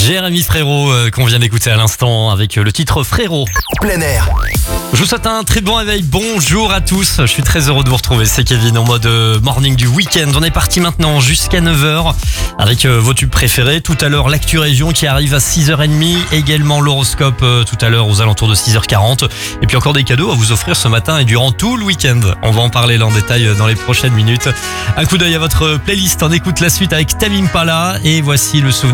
Jérémy Frérot qu'on vient d'écouter à l'instant avec le titre Frérot. Plein air. Je vous souhaite un très bon réveil, bonjour à tous, je suis très heureux de vous retrouver, c'est Kevin en mode morning du week-end. On est parti maintenant jusqu'à 9h avec vos tubes préférés. Tout à l'heure l'actu région qui arrive à 6h30, également l'horoscope tout à l'heure aux alentours de 6h40. Et puis encore des cadeaux à vous offrir ce matin et durant tout le week-end. On va en parler là en détail dans les prochaines minutes. Un coup d'œil à votre playlist, on écoute la suite avec Tame Impala et voici le souvenir.